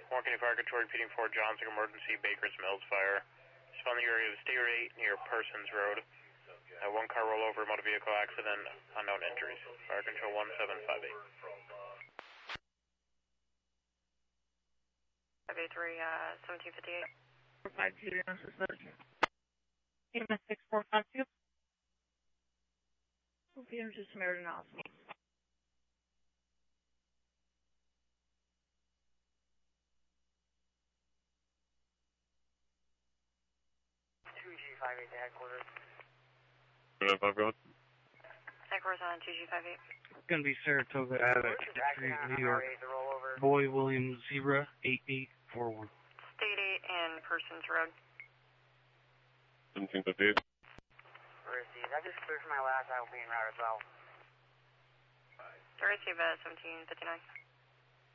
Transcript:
County Fire Control repeating Fort Johnson emergency Baker's Mills fire. Just found the area of State Road 8 near Parsons Road. One car rollover, motor vehicle accident, unknown injuries. Fire Control 1758. 583, 1758. 452, Genesis 13. EMS 6452. Repeating to Samaritan Hospital. G58 to headquarters. Headquarters on 2G58. It's going to be Saratoga Ave, New York. Boy Williams Zebra 8841. State 8 and Parsons Road. 1758. Receive. I just cleared for my last. I will be en route as well. Receive 1759.